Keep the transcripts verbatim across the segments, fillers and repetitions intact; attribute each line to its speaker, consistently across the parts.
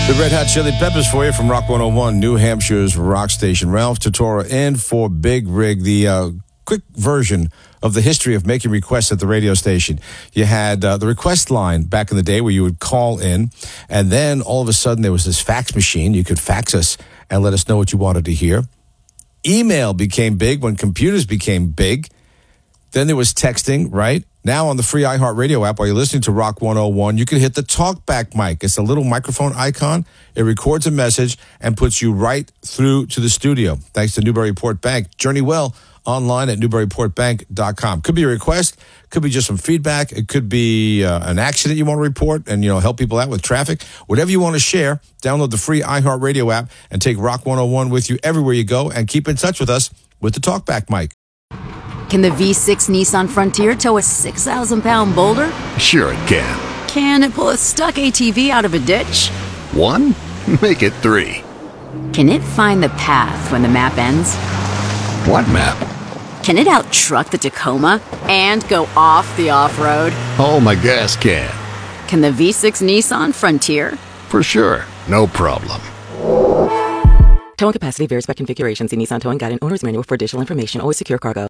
Speaker 1: The Red Hot Chili Peppers for you from Rock one oh one, New Hampshire's rock station. Ralph Tortora in for Big Rig, the uh, quick version of the history of making requests at the radio station. You had uh, the request line back in the day where you would call in, and then all of a sudden there was this fax machine. You could fax us and let us know what you wanted to hear. Email became big when computers became big. Then there was texting, right? Now on the free iHeartRadio app, while you're listening to Rock one oh one, you can hit the talkback mic. It's a little microphone icon. It records a message and puts you right through to the studio. Thanks to Newburyport Bank. Journey well online at newburyport bank dot com. Could be a request. Could be just some feedback. It could be uh, an accident you want to report and, you know, help people out with traffic. Whatever you want to share, download the free iHeartRadio app and take Rock one oh one with you everywhere you go and keep in touch with us with the talkback mic.
Speaker 2: Can the V six Nissan Frontier tow a six thousand pound boulder?
Speaker 3: Sure it can.
Speaker 2: Can it pull a stuck A T V out of a ditch?
Speaker 3: One? Make it three.
Speaker 2: Can it find the path when the map ends?
Speaker 3: What map?
Speaker 2: Can it out-truck the Tacoma and go off the off-road?
Speaker 3: Oh, my gas can.
Speaker 2: Can the V six Nissan Frontier?
Speaker 3: For sure. No problem.
Speaker 4: Towing capacity varies by configuration. See Nissan Towing Guide and Owner's Manual for additional information. Always secure cargo.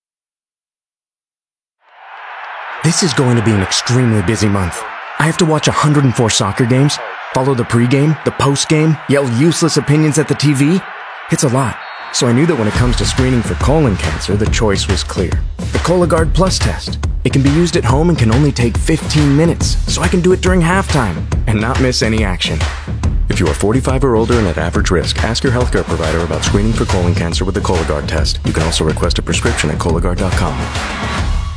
Speaker 5: This is going to be an extremely busy month. I have to watch one hundred four soccer games, follow the pregame, the postgame, yell useless opinions at the T V. It's a lot. So I knew that when it comes to screening for colon cancer, the choice was clear. The Cologuard Plus test. It can be used at home and can only take fifteen minutes, so I can do it during halftime and not miss any action. If you are forty-five or older and at average risk, ask your healthcare provider about screening for colon cancer with the Cologuard test. You can also request a prescription at Cologuard dot com.